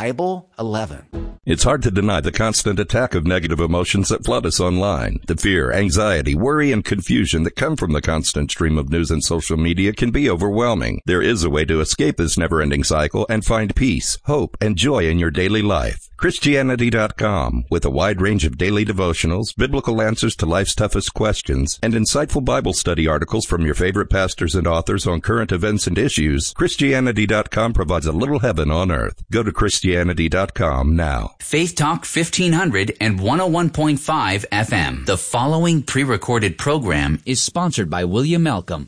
Bible 11. It's hard to deny the constant attack of negative emotions that flood us online. The fear, anxiety, worry, and confusion that come from the constant stream of news and social media can be overwhelming. There is a way to escape this never-ending cycle and find peace, hope, and joy in your daily life. Christianity.com, with a wide range of daily devotionals, biblical answers to life's toughest questions, and insightful Bible study articles from your favorite pastors and authors on current events and issues, Christianity.com provides a little heaven on earth. Go to Christianity.com now. Faith Talk 1500 and 101.5 FM. The following pre-recorded program is sponsored by William Malcolm.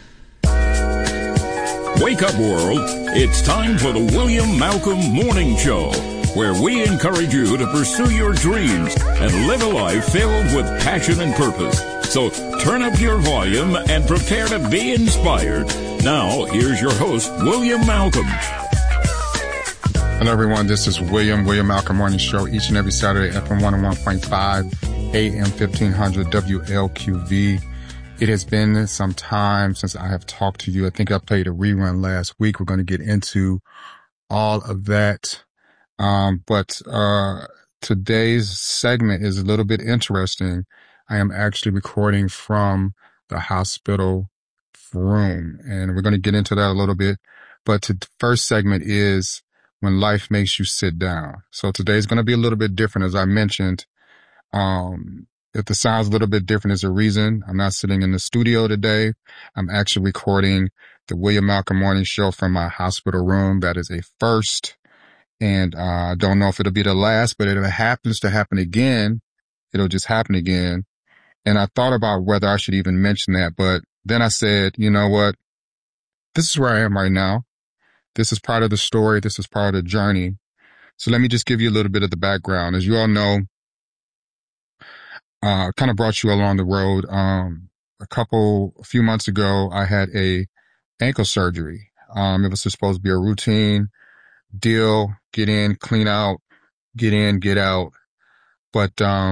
Wake up, world. It's time for the William Malcolm Morning Show, where we encourage you to pursue your dreams and live a life filled with passion and purpose. So turn up your volume and prepare to be inspired. Now, here's your host, William Malcolm. Hello, everyone. This is William Malcolm Morning Show, each and every Saturday, FM 101.5, AM 1500, WLQV. It has been some time since I have talked to you. I think I played a rerun last week. We're going to get into all of that. But today's segment is a little bit interesting. I am actually recording from the hospital room, and we're going to get into that a little bit. But the first segment is when life makes you sit down. So today's going to be a little bit different, as I mentioned. If the sound's a little bit different, there's a reason. I'm not sitting in the studio today. I'm actually recording the William Malcolm Morning Show from my hospital room. That is a first. And I don't know if it'll be the last, but if it happens to happen again, it'll just happen again. And I thought about whether I should even mention that, but then I said, you know what? This is where I am right now. This is part of the story. This is part of the journey. So let me just give you a little bit of the background. As you all know, kind of brought you along the road. A few months ago, I had a ankle surgery. It was supposed to be a routine deal, get in, clean out, get in, get out. But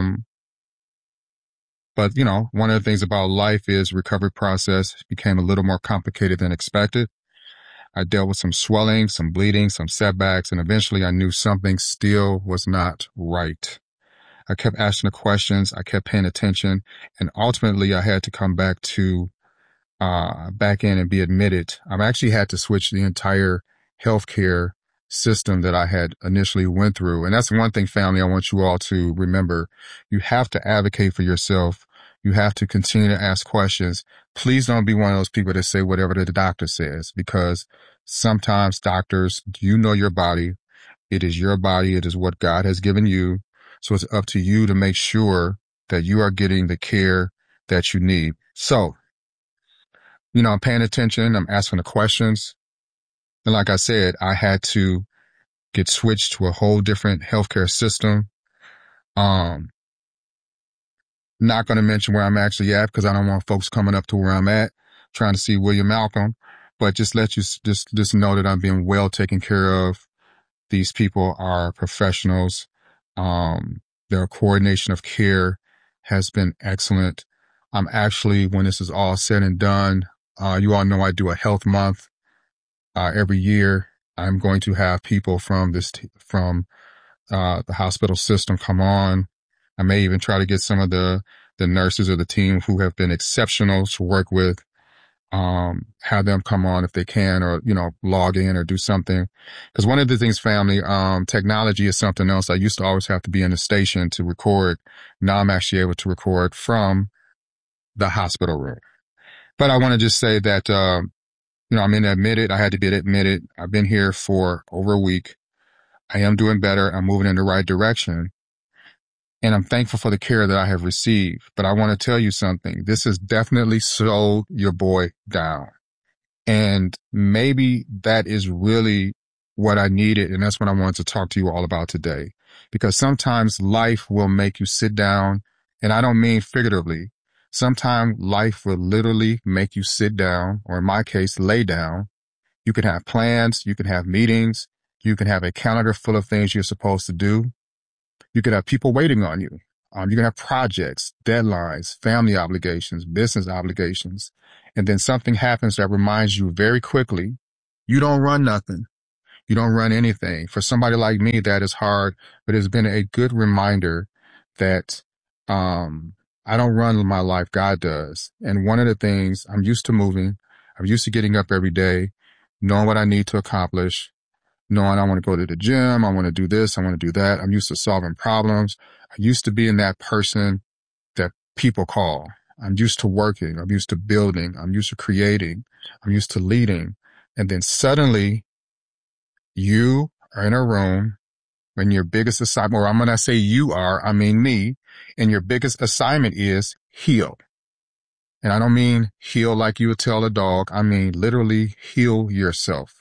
you know, one of the things about life is recovery process became a little more complicated than expected. I dealt with some swelling, some bleeding, some setbacks, and eventually I knew something still was not right. I kept asking the questions. I kept paying attention. And ultimately I had to come back in and be admitted. I've actually had to switch the entire healthcare system that I had initially went through. And that's one thing, family, I want you all to remember. You have to advocate for yourself. You have to continue to ask questions. Please don't be one of those people that say whatever the doctor says, because sometimes doctors, you know your body. It is your body. It is what God has given you. So it's up to you to make sure that you are getting the care that you need. So, you know, I'm paying attention. I'm asking the questions. And like I said, I had to get switched to a whole different healthcare system. Not going to mention where I'm actually at because I don't want folks coming up to where I'm at trying to see William Malcolm, but just let you just know that I'm being well taken care of. These people are professionals. Their coordination of care has been excellent. I'm actually, when this is all said and done, you all know I do a health month. Every year, I'm going to have people from the hospital system come on. I may even try to get some of the nurses or the team who have been exceptional to work with, have them come on if they can, or, you know, log in or do something. Because one of the things, family, technology is something else. I used to always have to be in the station to record. Now I'm actually able to record from the hospital room. But I want to just say that, you know, I'm admitted. I had to get admitted. I've been here for over a week. I am doing better. I'm moving in the right direction. And I'm thankful for the care that I have received. But I want to tell you something. This has definitely slowed your boy down. And maybe that is really what I needed. And that's what I wanted to talk to you all about today. Because sometimes life will make you sit down. And I don't mean figuratively. Sometimes life will literally make you sit down, or in my case, lay down. You can have plans. You can have meetings. You can have a calendar full of things you're supposed to do. You can have people waiting on you. You can have projects, deadlines, family obligations, business obligations. And then something happens that reminds you very quickly, you don't run nothing. You don't run anything. For somebody like me, that is hard, but it's been a good reminder that, I don't run my life. God does. And one of the things, I'm used to moving. I'm used to getting up every day, knowing what I need to accomplish, knowing I want to go to the gym. I want to do this. I want to do that. I'm used to solving problems. I used to being that person that people call. I'm used to working. I'm used to building. I'm used to creating. I'm used to leading. And then suddenly you are in a room when your biggest assignment, or I'm going to say you are, I mean me, and your biggest assignment is heal. And I don't mean heal like you would tell a dog. I mean literally heal yourself.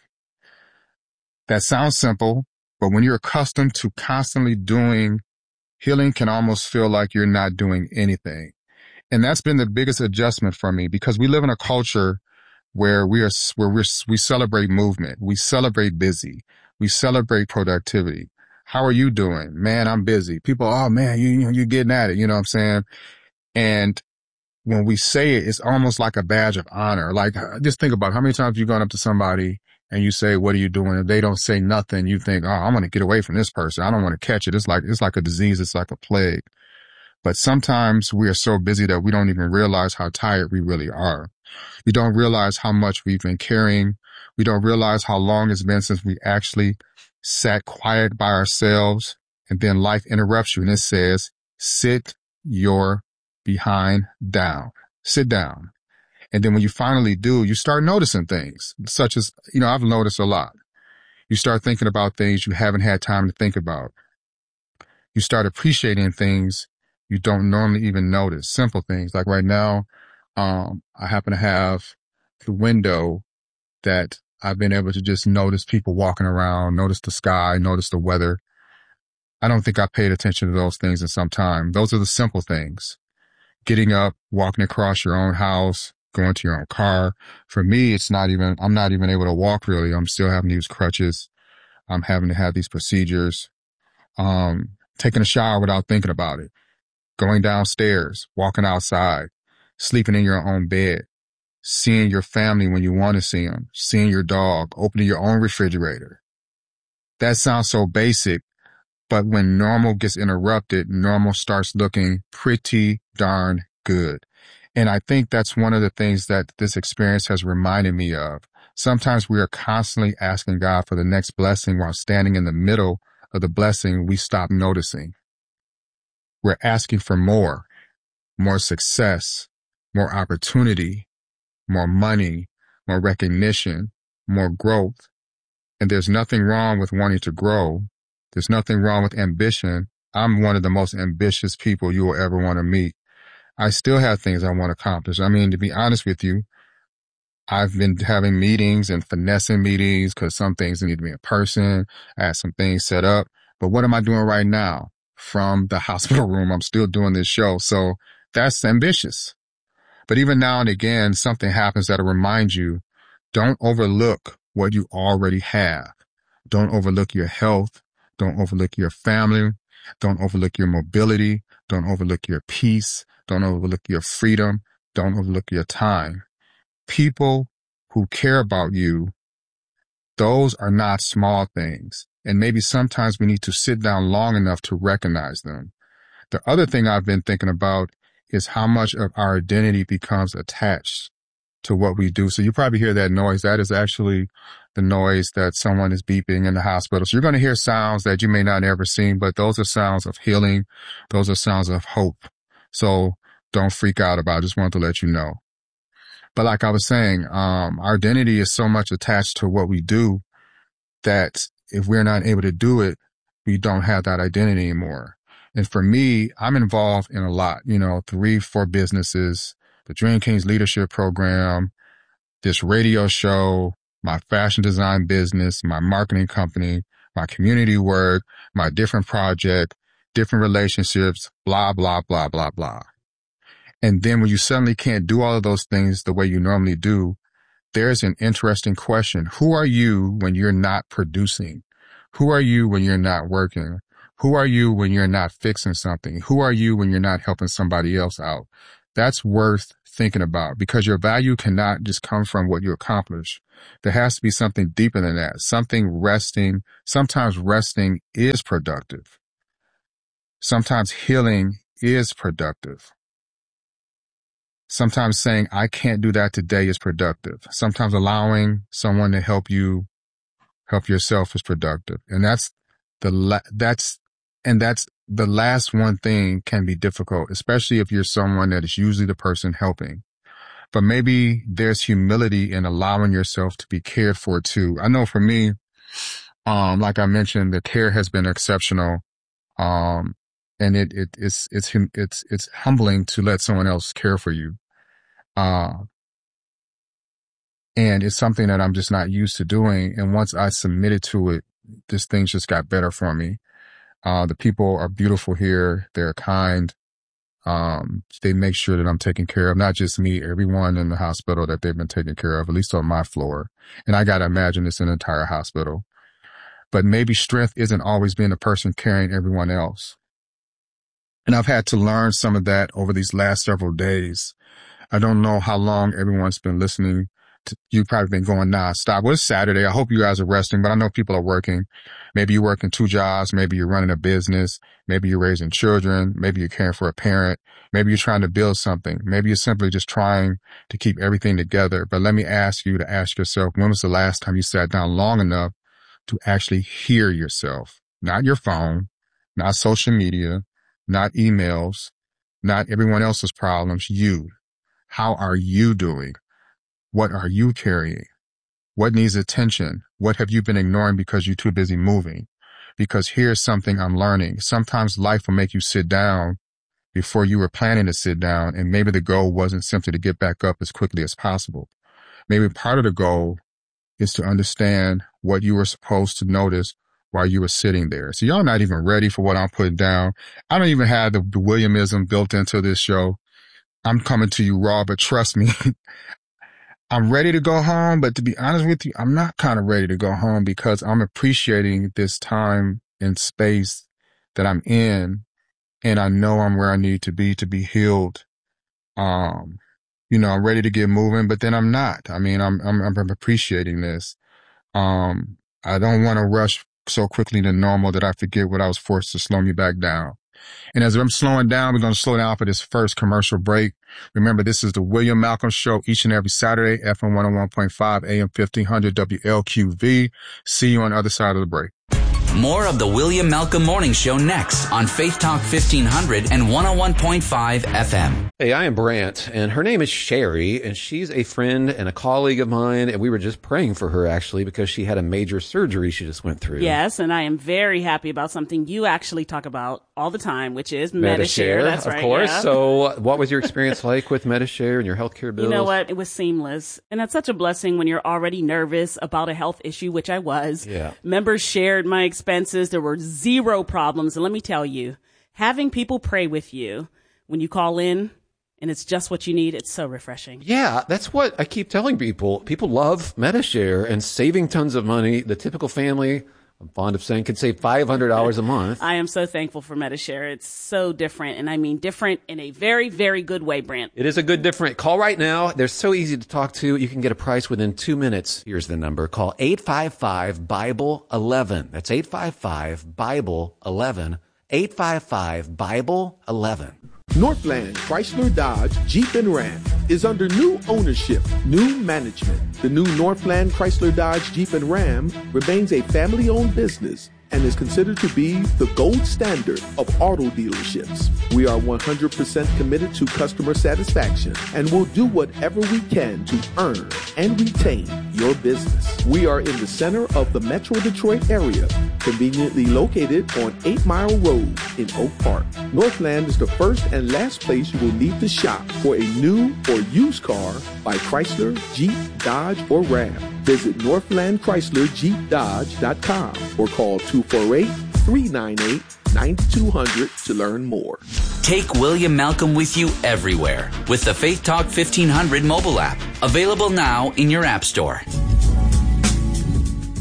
That sounds simple, but when you're accustomed to constantly doing, healing can almost feel like you're not doing anything. And that's been the biggest adjustment for me, because we live in a culture where we celebrate movement. We celebrate busy. We celebrate productivity. How are you doing? Man, I'm busy. People, oh man, you're getting at it. You know what I'm saying? And when we say it, it's almost like a badge of honor. Like, just think about how many times you've gone up to somebody and you say, what are you doing? If they don't say nothing, you think, oh, I'm going to get away from this person. I don't want to catch it. It's like a disease. It's like a plague. But sometimes we are so busy that we don't even realize how tired we really are. We don't realize how much we've been carrying. We don't realize how long it's been since we actually sat quiet by ourselves. And then life interrupts you and it says, sit your behind down. Sit down. And then when you finally do, you start noticing things such as, I've noticed a lot. You start thinking about things you haven't had time to think about. You start appreciating things you don't normally even notice. Simple things. Like right now, I happen to have the window that I've been able to just notice people walking around, notice the sky, notice the weather. I don't think I paid attention to those things in some time. Those are the simple things. Getting up, walking across your own house, going to your own car. For me, I'm not even able to walk really. I'm still having to use crutches. I'm having to have these procedures. Taking a shower without thinking about it. Going downstairs, walking outside, sleeping in your own bed, seeing your family when you want to see them, seeing your dog, opening your own refrigerator. That sounds so basic, but when normal gets interrupted, normal starts looking pretty darn good. And I think that's one of the things that this experience has reminded me of. Sometimes we are constantly asking God for the next blessing while standing in the middle of the blessing we stop noticing. We're asking for more success, more opportunity, more money, more recognition, more growth. And there's nothing wrong with wanting to grow. There's nothing wrong with ambition. I'm one of the most ambitious people you will ever want to meet. I still have things I want to accomplish. I mean, to be honest with you, I've been having meetings and finessing meetings because some things need to be in person. I have some things set up. But what am I doing right now? From the hospital room, I'm still doing this show. So that's ambitious. But even now and again, something happens that'll remind you, don't overlook what you already have. Don't overlook your health. Don't overlook your family. Don't overlook your mobility. Don't overlook your peace. Don't overlook your freedom. Don't overlook your time. People who care about you, those are not small things. And maybe sometimes we need to sit down long enough to recognize them. The other thing I've been thinking about is how much of our identity becomes attached to what we do. So you probably hear that noise. That is actually the noise that someone is beeping in the hospital. So you're going to hear sounds that you may not ever seen, but those are sounds of healing. Those are sounds of hope. So don't freak out about it. Just wanted to let you know. But like I was saying, our identity is so much attached to what we do that if we're not able to do it, we don't have that identity anymore. And for me, I'm involved in a lot, 3-4 businesses, the Dream Kings Leadership Program, this radio show, my fashion design business, my marketing company, my community work, my different project, different relationships, blah, blah, blah, blah, blah. And then when you suddenly can't do all of those things the way you normally do, there's an interesting question. Who are you when you're not producing? Who are you when you're not working? Who are you when you're not fixing something? Who are you when you're not helping somebody else out? That's worth thinking about, because your value cannot just come from what you accomplish. There has to be something deeper than that. Sometimes resting is productive. Sometimes healing is productive. Sometimes saying, I can't do that today is productive. Sometimes allowing someone to help yourself is productive. And that's the last one thing can be difficult, especially if you're someone that is usually the person helping. But maybe there's humility in allowing yourself to be cared for too. I know for me, like I mentioned, the care has been exceptional. And it's humbling to let someone else care for you. And it's something that I'm just not used to doing. And once I submitted to it, this thing just got better for me. The people are beautiful here. They're kind. They make sure that I'm taken care of, not just me, everyone in the hospital that they've been taken care of, at least on my floor. And I got to imagine it's an entire hospital. But maybe strength isn't always being the person carrying everyone else. And I've had to learn some of that over these last several days. I don't know how long everyone's been listening. You've probably been going nonstop. Well, it's Saturday. I hope you guys are resting, but I know people are working. Maybe you're working 2 jobs. Maybe you're running a business. Maybe you're raising children. Maybe you're caring for a parent. Maybe you're trying to build something. Maybe you're simply just trying to keep everything together. But let me ask you to ask yourself, when was the last time you sat down long enough to actually hear yourself? Not your phone, not social media, not emails, not everyone else's problems. You. How are you doing? What are you carrying? What needs attention? What have you been ignoring because you're too busy moving? Because here's something I'm learning. Sometimes life will make you sit down before you were planning to sit down, and maybe the goal wasn't simply to get back up as quickly as possible. Maybe part of the goal is to understand what you were supposed to notice while you were sitting there. So y'all not even ready for what I'm putting down. I don't even have the Williamism built into this show. I'm coming to you raw, but trust me, I'm ready to go home. But to be honest with you, I'm not kind of ready to go home because I'm appreciating this time and space that I'm in. And I know I'm where I need to be healed. I'm ready to get moving, but then I'm not. I mean, I'm appreciating this. I don't want to rush so quickly to normal that I forget what I was forced to slow me back down. And as I'm slowing down, we're going to slow down for this first commercial break. Remember, this is the William Malcolm Show each and every Saturday, FM 101.5, AM 1500, WLQV. See you on the other side of the break. More of the William Malcolm Morning Show next on Faith Talk 1500 and 101.5 FM. Hey, I am Brant, and her name is Sherry, and she's a friend and a colleague of mine, and we were just praying for her, actually, because she had a major surgery she just went through. Yes, and I am very happy about something you actually talk about all the time, which is Medi-Share. That's right. Of course. Yeah. So what was your experience like with Medi-Share and your healthcare bills? You know what? It was seamless. And that's such a blessing when you're already nervous about a health issue, which I was. Yeah. Members shared my expenses. There were zero problems. And let me tell you, having people pray with you when you call in and it's just what you need, it's so refreshing. Yeah, that's what I keep telling people. People love Medi-Share and saving tons of money. The typical family, I'm fond of saying, can save $500 a month. I am so thankful for Medi-Share. It's so different, and I mean different in a very, very good way, Brant. It is a good different. Call right now. They're so easy to talk to. You can get a price within 2 minutes. Here's the number. Call 855-BIBLE-11. That's 855-BIBLE-11. 855-BIBLE-11. Northland Chrysler Dodge Jeep and Ram is under new ownership, new management. The new Northland Chrysler Dodge Jeep and Ram remains a family-owned business and is considered to be the gold standard of auto dealerships. We are 100% committed to customer satisfaction and will do whatever we can to earn and retain your business. We are in the center of the Metro Detroit area, conveniently located on 8 Mile Road in Oak Park. Northland is the first and last place you will need to shop for a new or used car by Chrysler, Jeep, Dodge, or Ram. Visit NorthlandChryslerJeepDodge.com or call 248-398-9200 to learn more. Take William Malcolm with you everywhere with the Faith Talk 1500 mobile app. Available now in your app store.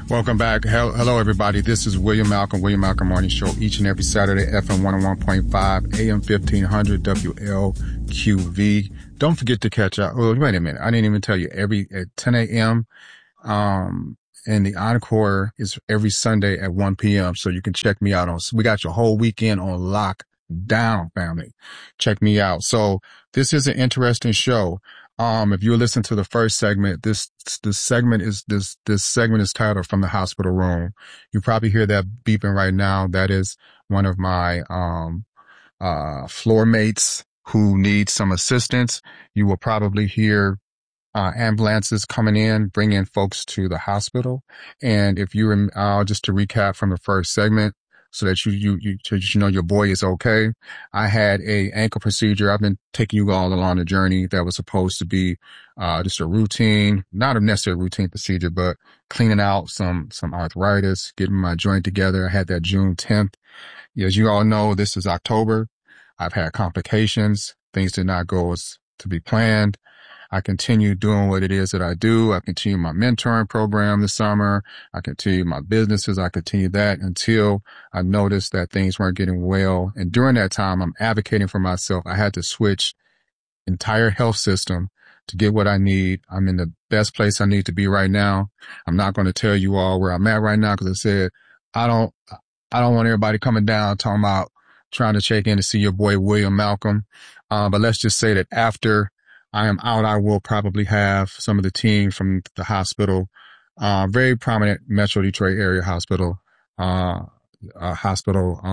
Welcome back. Hello, everybody. This is William Malcolm Morning Show, each and every Saturday, FM 101.5, AM 1500, WLQV. Don't forget to catch up. Oh, wait a minute. I didn't even tell you. At 10 a.m., and the encore is every Sunday at 1 p.m. So you can check me out we got your whole weekend on lockdown, family. Check me out. So this is an interesting show. If you listen to the first segment, this segment is titled From the Hospital Room. You probably hear that beeping right now. That is one of my, floor mates who needs some assistance. You will probably hear ambulances coming in, bringing folks to the hospital. And if you, just to recap from the first segment, so that you know your boy is okay. I had a ankle procedure. I've been taking you all along the journey that was supposed to be, just a routine, not a necessary routine procedure, but cleaning out some arthritis, getting my joint together. I had that June 10th. As you all know, this is October. I've had complications. Things did not go as to be planned. I continue doing what it is that I do. I continue my mentoring program this summer. I continue my businesses. I continue that until I noticed that things weren't getting well. And during that time, I'm advocating for myself. I had to switch entire health system to get what I need. I'm in the best place I need to be right now. I'm not going to tell you all where I'm at right now because I said I don't want everybody coming down talking about trying to check in to see your boy William Malcolm. But let's just say that after I am out, I will probably have some of the team from the hospital, very prominent Metro Detroit area hospital, what's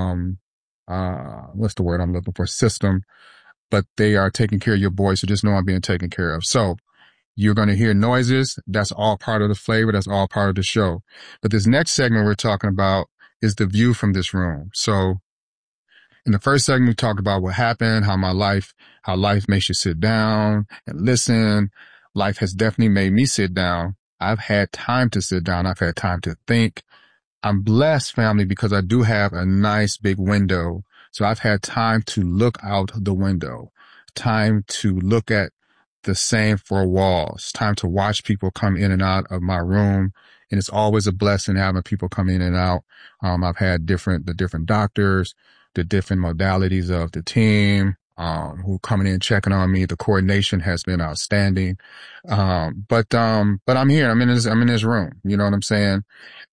the word I'm looking for? System, but they are taking care of your boy. So just know I'm being taken care of. So you're going to hear noises. That's all part of the flavor. That's all part of the show. But this next segment we're talking about is the view from this room. So in the first segment, we talked about what happened, how life makes you sit down and listen. Life has definitely made me sit down. I've had time to sit down. I've had time to think. I'm blessed, family, because I do have a nice big window. So I've had time to look out the window, time to look at the same four walls, time to watch people come in and out of my room. And it's always a blessing having people come in and out. I've had the different doctors, the different modalities of the team, who coming in, checking on me. The coordination has been outstanding. But I'm here. I'm in this room. You know what I'm saying?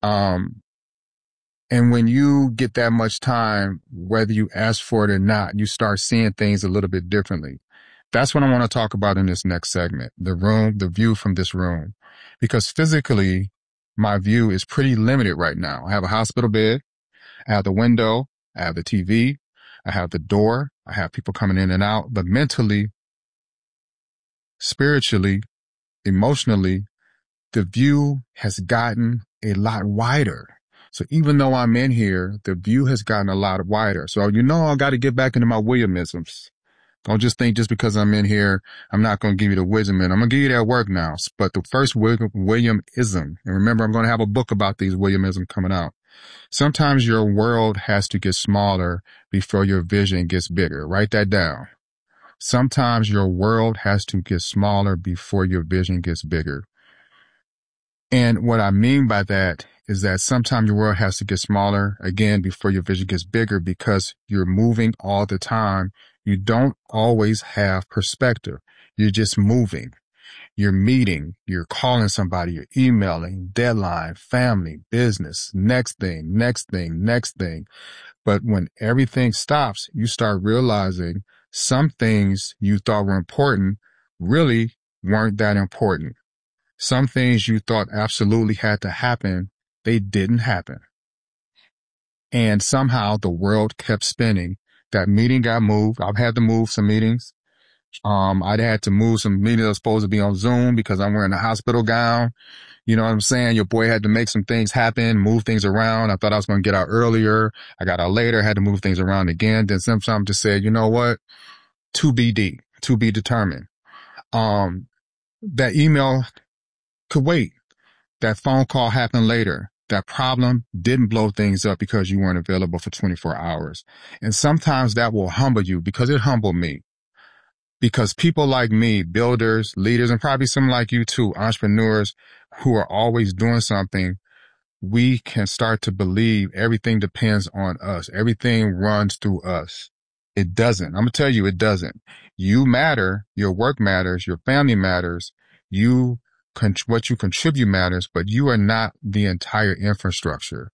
And when you get that much time, whether you ask for it or not, you start seeing things a little bit differently. That's what I want to talk about in this next segment. The view from this room, because physically my view is pretty limited right now. I have a hospital bed. I have the window. I have the TV, I have the door, I have people coming in and out, but mentally, spiritually, emotionally, the view has gotten a lot wider. So even though I'm in here, the view has gotten a lot wider. So I got to get back into my Williamisms. Don't just think just because I'm in here, I'm not going to give you the wisdom, and I'm going to give you that work now. But the first Williamism, and remember, I'm going to have a book about these Williamisms coming out. Sometimes your world has to get smaller before your vision gets bigger. Write that down. Sometimes your world has to get smaller before your vision gets bigger. And what I mean by that is that sometimes your world has to get smaller, again, before your vision gets bigger, because you're moving all the time. You don't always have perspective. You're just moving. You're meeting, you're calling somebody, you're emailing, deadline, family, business, next thing. But when everything stops, you start realizing some things you thought were important really weren't that important. Some things you thought absolutely had to happen, they didn't happen. And somehow the world kept spinning. That meeting got moved. I've had to move some meetings. I'd had to move some meetings that were supposed to be on Zoom because I'm wearing a hospital gown. You know what I'm saying? Your boy had to make some things happen, move things around. I thought I was going to get out earlier. I got out later, had to move things around again. Then sometimes just said, you know what? To be determined. That email could wait. That phone call happened later. That problem didn't blow things up because you weren't available for 24 hours. And sometimes that will humble you, because it humbled me. Because people like me, builders, leaders, and probably some like you too, entrepreneurs who are always doing something, we can start to believe everything depends on us. Everything runs through us. It doesn't. I'm going to tell you, it doesn't. You matter. Your work matters. Your family matters. What you contribute matters, but you are not the entire infrastructure.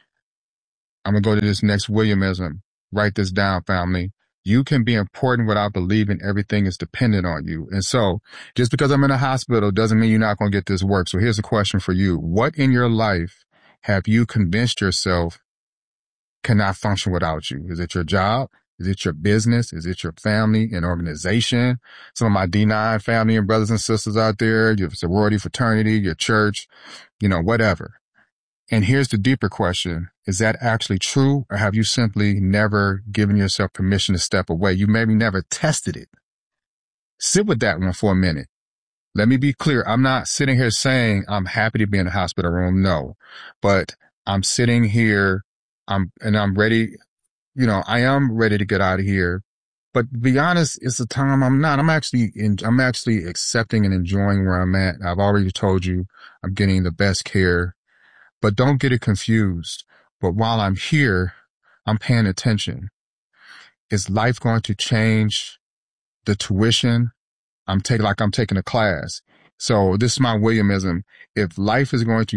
I'm going to go to this next Williamism. Write this down, family. You can be important without believing everything is dependent on you. And so just because I'm in a hospital doesn't mean you're not going to get this work. So here's a question for you. What in your life have you convinced yourself cannot function without you? Is it your job? Is it your business? Is it your family and organization? Some of my D9 family and brothers and sisters out there, your sorority, fraternity, your church, whatever. And here's the deeper question. Is that actually true, or have you simply never given yourself permission to step away? You maybe never tested it. Sit with that one for a minute. Let me be clear. I'm not sitting here saying I'm happy to be in a hospital room. No, but I'm sitting here. I'm ready. I am ready to get out of here. But to be honest, it's a time I'm not. I'm actually accepting and enjoying where I'm at. I've already told you I'm getting the best care. But don't get it confused. But while I'm here, I'm paying attention. Is life going to change the tuition? I'm taking a class. So this is my Williamism. If life is going to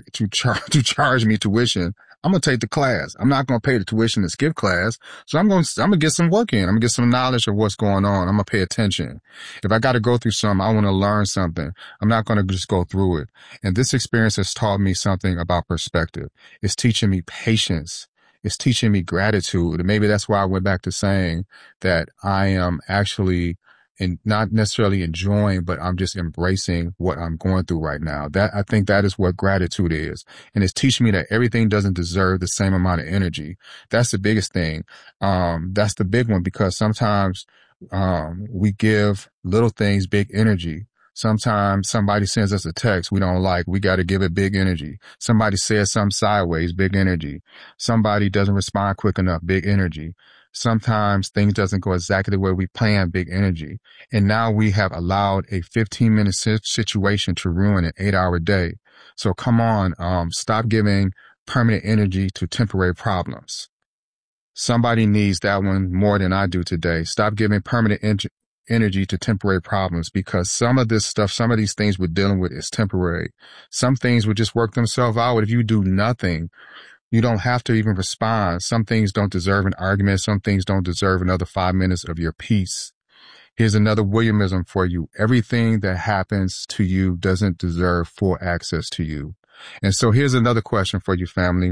charge me tuition, I'm going to take the class. I'm not going to pay the tuition to skip class. So I'm going to get some work in. I'm going to get some knowledge of what's going on. I'm going to pay attention. If I got to go through something, I want to learn something. I'm not going to just go through it. And this experience has taught me something about perspective. It's teaching me patience. It's teaching me gratitude. And maybe that's why I went back to saying that I am actually and not necessarily enjoying, but I'm just embracing what I'm going through right now. I think that is what gratitude is. And it's teaching me that everything doesn't deserve the same amount of energy. That's the biggest thing. That's the big one, because sometimes, we give little things big energy. Sometimes somebody sends us a text we don't like. We got to give it big energy. Somebody says something sideways, big energy. Somebody doesn't respond quick enough, big energy. Sometimes things doesn't go exactly the way we plan, big energy. And now we have allowed a 15-minute situation to ruin an 8-hour day. So come on, stop giving permanent energy to temporary problems. Somebody needs that one more than I do today. Stop giving permanent energy to temporary problems, because some of this stuff, some of these things we're dealing with is temporary. Some things will just work themselves out if you do nothing. You don't have to even respond. Some things don't deserve an argument. Some things don't deserve another 5 minutes of your peace. Here's another Williamism for you. Everything that happens to you doesn't deserve full access to you. And so here's another question for you, family.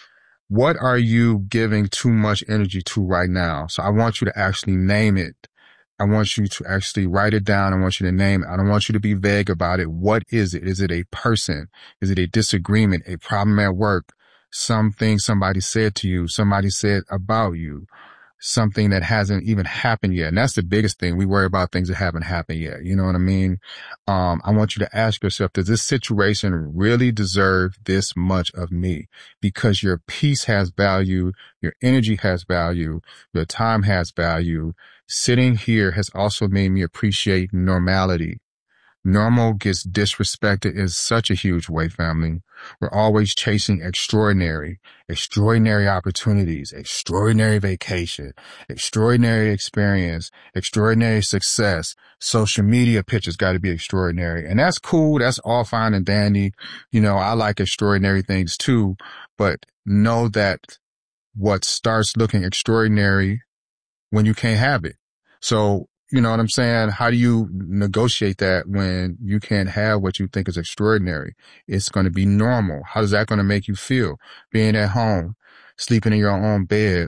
What are you giving too much energy to right now? So I want you to actually name it. I want you to actually write it down. I want you to name it. I don't want you to be vague about it. What is it? Is it a person? Is it a disagreement, a problem at work? Something somebody said to you, somebody said about you, something that hasn't even happened yet. And that's the biggest thing. We worry about things that haven't happened yet. You know what I mean? I want you to ask yourself, does this situation really deserve this much of me? Because your peace has value. Your energy has value. Your time has value. Sitting here has also made me appreciate normality. Normal gets disrespected in such a huge way, family. We're always chasing extraordinary opportunities, extraordinary vacation, extraordinary experience, extraordinary success. Social media pictures got to be extraordinary. And that's cool. That's all fine and dandy. I like extraordinary things too, but know that what starts looking extraordinary when you can't have it. So, you know what I'm saying? How do you negotiate that when you can't have what you think is extraordinary? It's going to be normal. How is that going to make you feel? Being at home, sleeping in your own bed,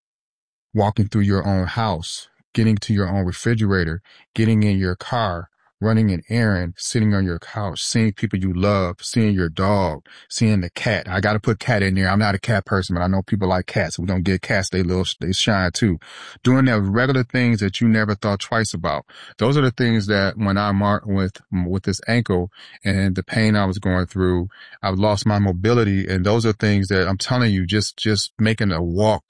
walking through your own house, getting to your own refrigerator, getting in your car, running an errand, sitting on your couch, seeing people you love, seeing your dog, seeing the cat. I got to put cat in there. I'm not a cat person, but I know people like cats. We don't get cats. They shine too. Doing the regular things that you never thought twice about. Those are the things that when I'm with this ankle and the pain I was going through, I've lost my mobility. And those are things that I'm telling you, just making a walk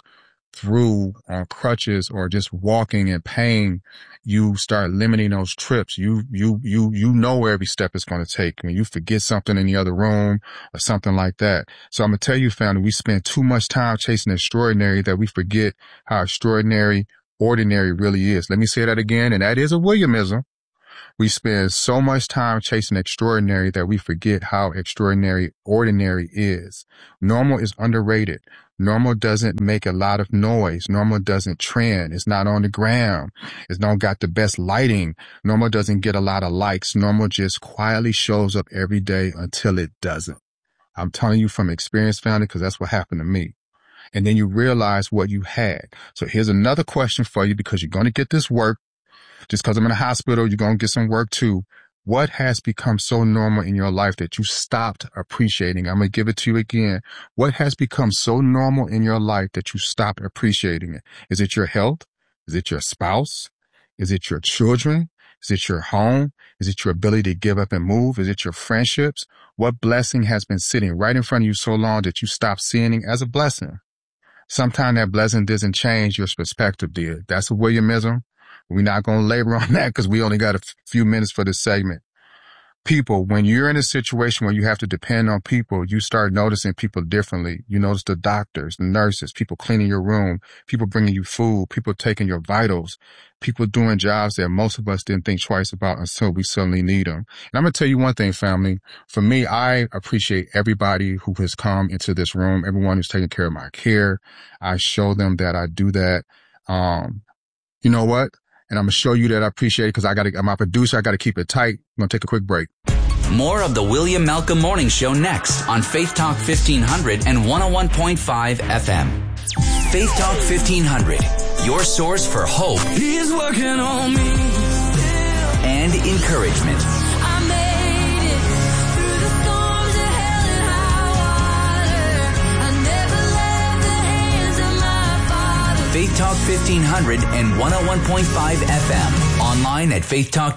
through on crutches or just walking in pain, you start limiting those trips. You know where every step is going to take. When you forget something in the other room or something like that. So I'm going to tell you, family, we spend too much time chasing extraordinary that we forget how extraordinary ordinary really is. Let me say that again. And that is a Williamism. We spend so much time chasing extraordinary that we forget how extraordinary ordinary is. Normal is underrated. Normal doesn't make a lot of noise. Normal doesn't trend. It's not on the ground. It's not got the best lighting. Normal doesn't get a lot of likes. Normal just quietly shows up every day until it doesn't. I'm telling you from experience, family, because that's what happened to me. And then you realize what you had. So here's another question for you, because you're going to get this work. Just because I'm in a hospital, you're going to get some work too. What has become so normal in your life that you stopped appreciating? I'm going to give it to you again. What has become so normal in your life that you stopped appreciating it? Is it your health? Is it your spouse? Is it your children? Is it your home? Is it your ability to give up and move? Is it your friendships? What blessing has been sitting right in front of you so long that you stopped seeing it as a blessing? Sometimes that blessing doesn't change, your perspective did. That's a Williamism. We're not going to labor on that because we only got a few minutes for this segment. People, when you're in a situation where you have to depend on people, you start noticing people differently. You notice the doctors, the nurses, people cleaning your room, people bringing you food, people taking your vitals, people doing jobs that most of us didn't think twice about until we suddenly need them. And I'm going to tell you one thing, family. For me, I appreciate everybody who has come into this room, everyone who's taking care of my care. I show them that I do that. You know what? And I'm going to show you that I appreciate it because I'm my producer. I got to keep it tight. I'm going to take a quick break. More of the William Malcolm Morning Show next on Faith Talk 1500 and 101.5 FM. Faith Talk 1500, your source for hope. He's working on me. And encouragement. I made it through the storms of hell and high water. I never left the hands of my Father. Faith Talk 1500 and 101.5 FM. Online at faithtalk.com.